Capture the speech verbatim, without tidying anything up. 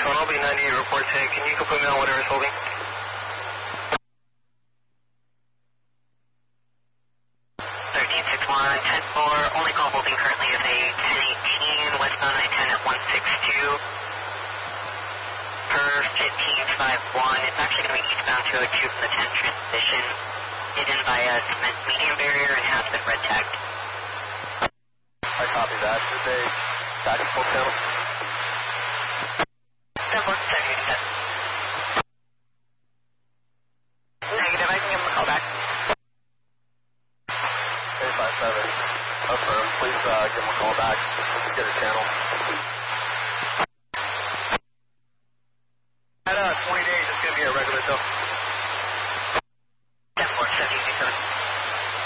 one, I'll be ninety-eight reports. Hey, can you put me on whatever's holding? thirteen six one, ten four, only call holding currently is a ten eighteen, westbound I ten at one six two. Per fifteen five one, it's actually going to be eastbound two oh two from the ten transition, hidden by a cement medium barrier and has been red tagged. I copy that. Is a backup full channel? ten four, ten eighty-seven. Negative, I can give him a call back. eight five seven, affirm. Please uh, give him a call back. Get a channel.